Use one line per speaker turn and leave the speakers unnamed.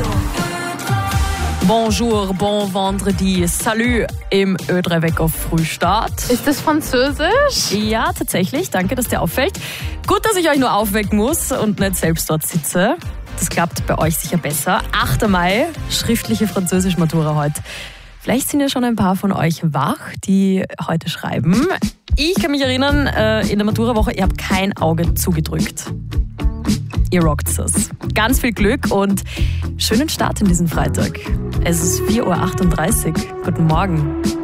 Bonjour, bon vendredi, salut im Ö3 Wecker Frühstart.
Ist das Französisch?
Ja, tatsächlich. Danke, dass der auffällt. Gut, dass ich euch nur aufwecken muss und nicht selbst dort sitze. Das klappt bei euch sicher besser. 8. Mai, schriftliche Französisch-Matura heute. Vielleicht sind ja schon ein paar von euch wach, die heute schreiben. Ich kann mich erinnern, in der Maturawoche, ihr habt kein Auge zugedrückt. Ihr rockt es. Ganz viel Glück und schönen Start in diesen Freitag. Es ist 4:38 Uhr. Guten Morgen.